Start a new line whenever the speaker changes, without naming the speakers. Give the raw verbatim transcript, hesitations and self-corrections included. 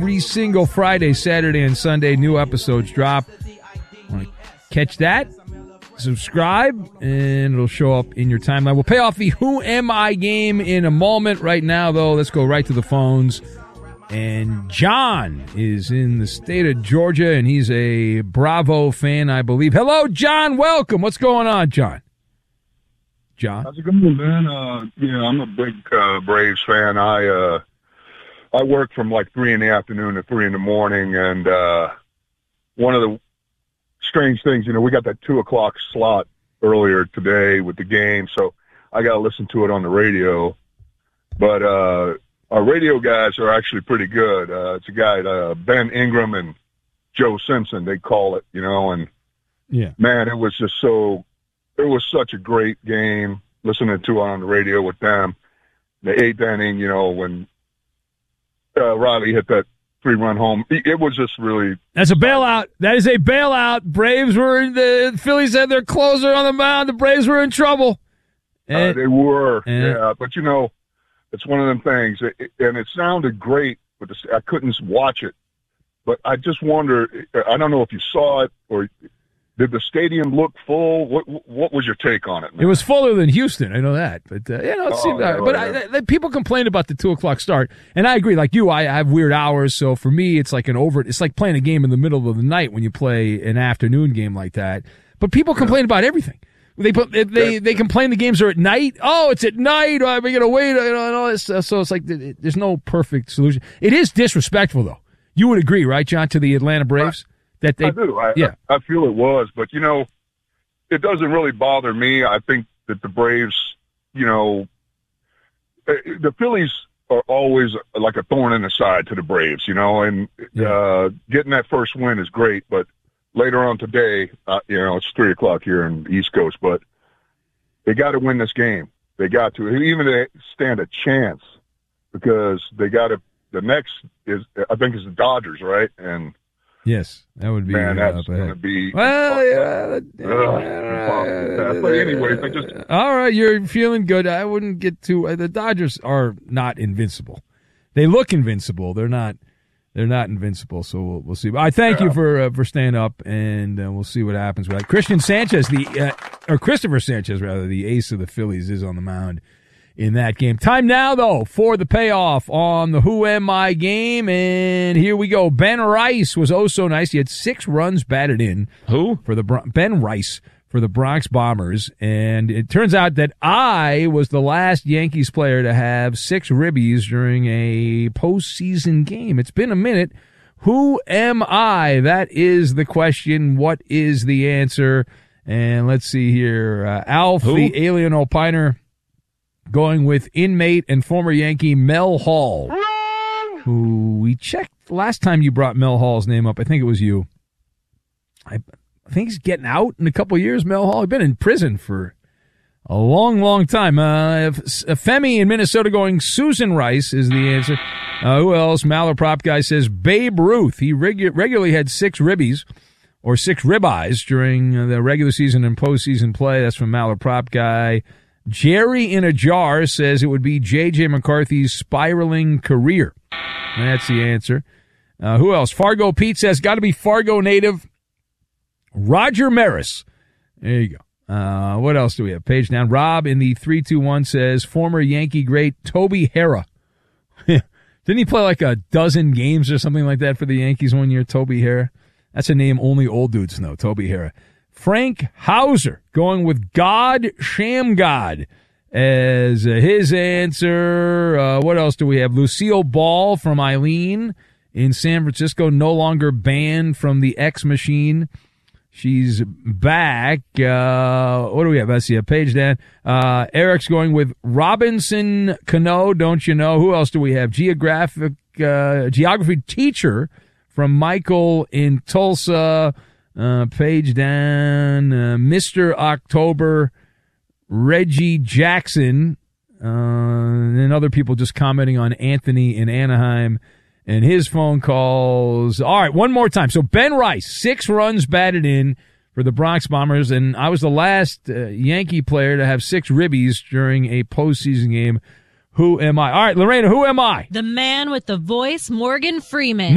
every single Friday, Saturday, and Sunday. New episodes drop. Want to catch that? Subscribe, and it'll show up in your timeline. We'll pay off the Who Am I game in a moment. Right now, though, let's go right to the phones. And John is in the state of Georgia, and he's a Bravo fan, I believe. Hello, John. Welcome. What's going on, John? John?
How's it going, man? Uh, yeah, I'm a big uh, Braves fan. I uh, I work from like three in the afternoon to three in the morning, and uh, one of the strange things, you know, we got that two o'clock slot earlier today with the game, so I got to listen to it on the radio. But uh, our radio guys are actually pretty good. Uh, it's a guy, uh, Ben Ingram and Joe Simpson, they call it, you know, and
yeah,
man, it was just so, it was such a great game listening to it on the radio with them. The eighth inning, you know, when uh, Riley hit that three-run home, it was just really...
That's a bailout. That is a bailout. Braves were, the Phillies had their closer on the mound. The Braves were in trouble.
And, uh, they were,
and,
yeah. But, you know, it's one of them things, it, and it sounded great, but I couldn't watch it. But I just wonder, I don't know if you saw it, or did the stadium look full? What What was your take on it, man?
It was fuller than Houston, I know that. But, uh, you know, it
oh,
seemed,
yeah,
uh, but
yeah.
I, I, people complained about the two o'clock start. And I agree, like you, I, I have weird hours, so for me, it's like an over, it's like playing a game in the middle of the night when you play an afternoon game like that. But people complain yeah. about everything. They put they they, they complain the games are at night. Oh, it's at night. Oh, we're gonna wait. You know, and all this stuff. So it's like there's no perfect solution. It is disrespectful, though. You would agree, right, John, to the Atlanta Braves?
I,
that they
I do. I,
yeah.
I, I feel it was, but you know, it doesn't really bother me. I think that the Braves, you know, the Phillies are always like a thorn in the side to the Braves, you know, and
yeah.
uh, getting that first win is great, but later on today, uh, you know, it's three o'clock here in the East Coast, but they got to win this game. They got to, even to stand a chance, because they got to, the next is, I think, is the Dodgers, right? And
yes, that would be,
man,
uh,
that's going to be,
well, yeah.
Uh, but anyways, I just,
all right, you're feeling good. I wouldn't get too, uh, the Dodgers are not invincible. They look invincible. They're not. They're not invincible, so we'll, we'll see. I thank yeah. you for uh, for staying up, and uh, we'll see what happens with that. Christian Sanchez, the uh, or Christopher Sanchez, rather, the ace of the Phillies, is on the mound in that game. Time now, though, for the payoff on the Who Am I game, and here we go. Ben Rice was oh so nice. He had six runs batted in.
Who?
For the Bron- Ben Rice. For the Bronx Bombers, and it turns out that I was the last Yankees player to have six ribbies during a postseason game. It's been a minute. Who am I? That is the question. What is the answer? And let's see here. Uh, Alf, Who? the alien opiner, going with inmate and former Yankee Mel Hall, who we checked last time you brought Mel Hall's name up. I think it was you. I I think he's getting out in a couple of years, Mel Hall. He's been in prison for a long, long time. Uh, Femi in Minnesota going Susan Rice is the answer. Uh, who else? Malaprop guy says Babe Ruth. He regu- regularly had six ribbies or six ribeyes during uh, the regular season and postseason play. That's from Malaprop guy. Jerry in a jar says it would be J J McCarthy's spiraling career. That's the answer. Uh, who else? Fargo Pete says got to be Fargo native Roger Maris. There you go. Uh, what else do we have? Page down. Rob in the three two one says former Yankee great Toby Harrah. Didn't he play like a dozen games or something like that for the Yankees one year, Toby Harrah? That's a name only old dudes know, Toby Harrah. Frank Hauser going with God Shamgod as uh, his answer. Uh, what else do we have? Lucille Ball from Eileen in San Francisco, no longer banned from the X Machine. She's back. Uh, what do we have? Let's see a page down. Uh, Eric's going with Robinson Cano. Don't you know? Who else do we have? Geographic, uh, geography teacher from Michael in Tulsa. Uh, page down. Uh, Mister October, Reggie Jackson. Uh, and other people just commenting on Anthony in Anaheim and his phone calls. All right, one more time. So Ben Rice, six runs batted in for the Bronx Bombers, and I was the last uh, Yankee player to have six ribbies during a postseason game. Who am I? All right, Lorena, who am I?
The man with the voice, Morgan Freeman.